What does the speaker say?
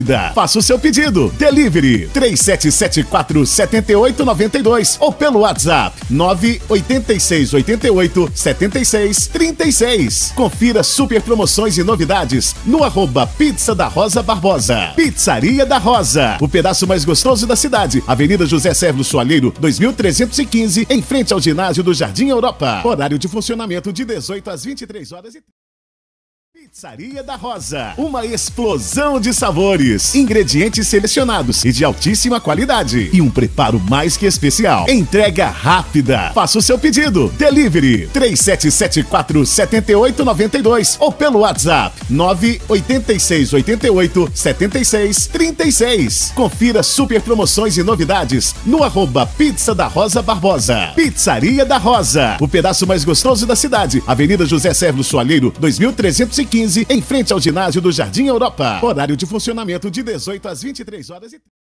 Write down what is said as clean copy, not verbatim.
Faça o seu pedido. Delivery 3774-7892 ou pelo WhatsApp 98688-7636. Confira super promoções e novidades no @Pizza da Rosa Barbosa. Pizzaria da Rosa, o pedaço mais gostoso da cidade. Avenida José Servo Soalheiro, 2315, em frente ao ginásio do Jardim Europa. Horário de funcionamento de 18 às 23 horas. Pizzaria da Rosa, uma explosão de sabores, ingredientes selecionados e de altíssima qualidade e um preparo mais que especial. Entrega rápida. Faça o seu pedido. Delivery 3774-7892 ou pelo WhatsApp 98688-7636. Confira super promoções e novidades no @Pizza da Rosa Barbosa. Pizzaria da Rosa, o pedaço mais gostoso da cidade. Avenida José Servo Soalheiro, 2315, em frente ao ginásio do Jardim Europa. Horário de funcionamento de 18 às 23 horas.